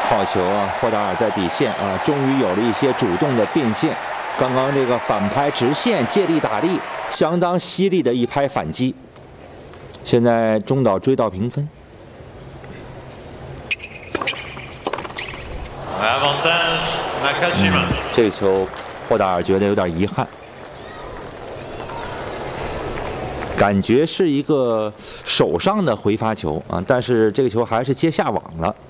好球啊！霍达尔在底线啊，终于有了一些主动的变现。刚刚这个反拍直线借力打力，相当犀利的一拍反击。现在中岛追到平分。这个球，霍达尔觉得有点遗憾，感觉是一个手上的回发球啊，但是这个球还是接下网了。